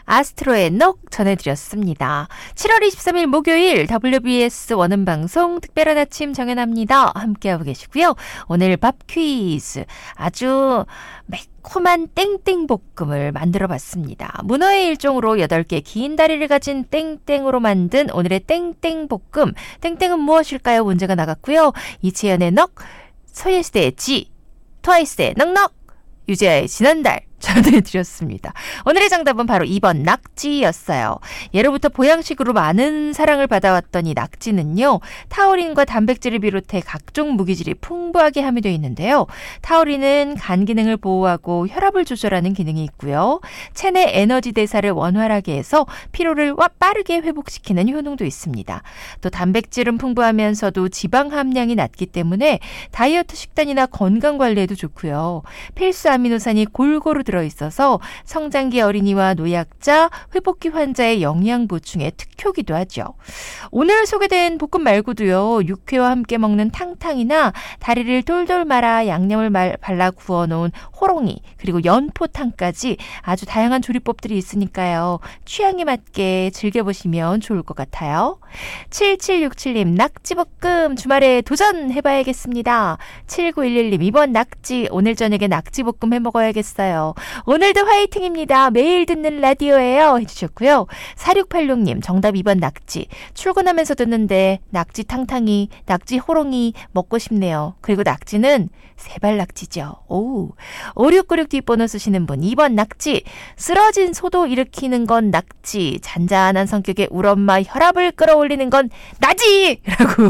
아스트로의 녹 전해드렸습니다. 7월 23일 목요일 WBS 원음방송 특별한 아침 정연합니다. 함께하고 계시고요. 오늘 밥 퀴즈 아주 매콤한 땡땡볶음을 만들어봤습니다. 문어의 일종으로 8개 긴 다리를 가진 땡땡으로 만든 오늘의 땡땡볶음. 땡땡은 무엇일까요? 문제가 나갔고요. 이채연의 넉, 소녀시대의 지, 트와이스의 넉넉, 유재하의 지난달 전해드렸습니다. 오늘의 정답은 바로 2번 낙지였어요. 예로부터 보양식으로 많은 사랑을 받아왔던 이 낙지는요. 타우린과 단백질을 비롯해 각종 무기질이 풍부하게 함유되어 있는데요. 타우린은 간 기능을 보호하고 혈압을 조절하는 기능이 있고요. 체내 에너지 대사를 원활하게 해서 피로를 빠르게 회복시키는 효능도 있습니다. 또 단백질은 풍부하면서도 지방 함량이 낮기 때문에 다이어트 식단이나 건강 관리에도 좋고요. 필수 아미노산이 골고루 들어있어서 성장기 어린이와 노약자, 회복기 환자의 영양 보충에 특효기도 하죠. 오늘 소개된 볶음 말고도요. 육회와 함께 먹는 탕탕이나 다리를 돌돌 말아 양념을 발라 구워놓은 호롱이 그리고 연포탕까지 아주 다양한 조리법들이 있으니까요. 취향에 맞게 즐겨보시면 좋을 것 같아요. 7767님 낙지볶음 주말에 도전해봐야겠습니다. 7911님 이번 낙지 오늘 저녁에 낙지볶음 해먹어야겠어요. 오늘도 화이팅입니다. 매일 듣는 라디오예요 해주셨고요. 4686님 정답 2번 낙지 출근하면서 듣는데 낙지 탕탕이 낙지 호롱이 먹고 싶네요. 그리고 낙지는 세발 낙지죠. 오. 5696 뒷번호 쓰시는 분 2번 낙지 쓰러진 소도 일으키는 건 낙지 잔잔한 성격의 우리 엄마 혈압을 끌어올리는 건 나지 라고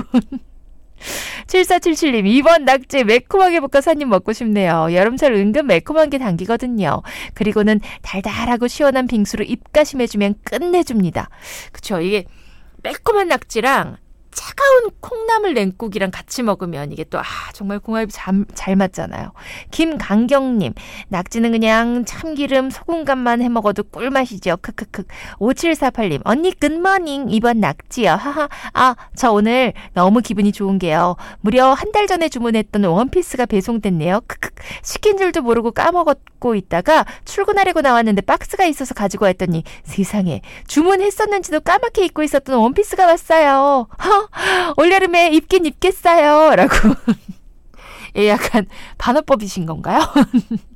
7477님 2번 낙지 매콤하게 볶아서 한 입 먹고 싶네요. 여름철 은근 매콤한 게 당기거든요. 그리고는 달달하고 시원한 빙수로 입가심해주면 끝내줍니다. 그쵸, 이게 매콤한 낙지랑 차가운 콩나물 냉국이랑 같이 먹으면 이게 또 정말 궁합이 잘 맞잖아요. 김강경님 낙지는 그냥 참기름 소금간만 해먹어도 꿀맛이죠. 크크크. 5748님 언니 굿모닝 2번 낙지요. 하하. 저 오늘 너무 기분이 좋은 게요. 무려 한 달 전에 주문했던 원피스가 배송됐네요. 크크. 시킨 줄도 모르고 까먹고 있다가 출근하려고 나왔는데 박스가 있어서 가지고 왔더니 세상에 주문했었는지도 까맣게 잊고 있었던 원피스가 왔어요. 올여름에 입긴 입겠어요 라고 약간 반어법이신 건가요?